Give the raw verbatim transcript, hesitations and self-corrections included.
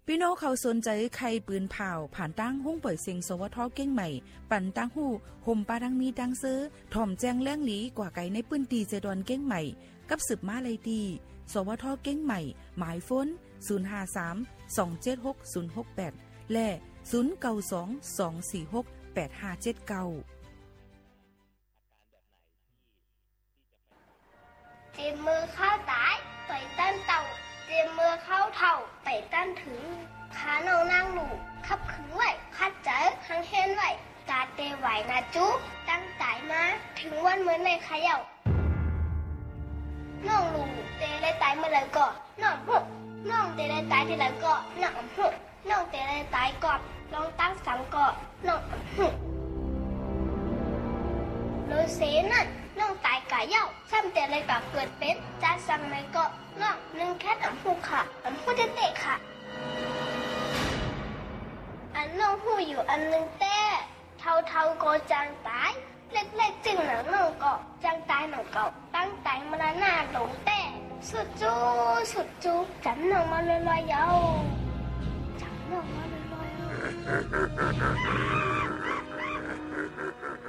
พี่น้องเขาสนใจใครปืนเผาผ่านตั้งหุ้งปล่อยเสียงสวทเก้งใหม่ปั่นตั้งหู้ห่มปาดังมีดังซื้อถ่อมแจ้งแล้งหลีกว่าไก่ในปื้นตีเจดอนเก้งใหม่กับสืบมาเลยดีสวทเก้งใหม่หมายฝนศูนย์ ห้า สาม สอง เจ็ด หก ศูนย์ หก แปดและศูนย์ เก้า สอง สอง สี่ หก แปด ห้า เจ็ด เก้าเจ็บมือเข้าตายไปต้นเต่าเจ็บมือเข้าเท่าไปต้นถึงขาโนนั่งหลูขับขึงไหวคัดเจอหังเห็นไหวตาเตไหวนะจุ๊บตั้งใจมาถึงวันเหมือนในขย่าน้องหลูเตเลยตายเมื่อไรก็น้องหุน้องเตเลยตายที่ไรก็น้องหุน้องเตเลยตายก่อนลองตั้งสามก็น้องหุโดยเสนั่นน้องตายกะเย่าซ้ำแต่เลยก็เกิดเป็นจานสั่งเลยก็น้องนึงแค่อันหูค่ะอันหูจะเตะค่ะอันน้องหูอยู่อันนึงแต่เท่าเท่าก็จางตายเล็กๆจึงหนังน้องก็จางตายหนังเก่าตั้งใจมาหน้าหลงแต่สุดจูสุดจูจำน้องมาลอยๆเยาจำน้องมาลอยๆ